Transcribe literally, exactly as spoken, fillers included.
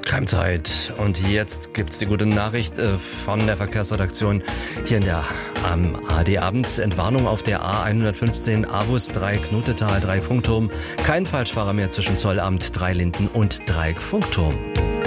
Kremzeit. Und jetzt gibt's die gute Nachricht äh, von der Verkehrsredaktion hier in der am A D Abend. Entwarnung auf der A hundertfünfzehn Avus drei Knotetal, drei Funkturm. Kein Falschfahrer mehr zwischen Zollamt, Dreilinden und Dreieck Funkturm.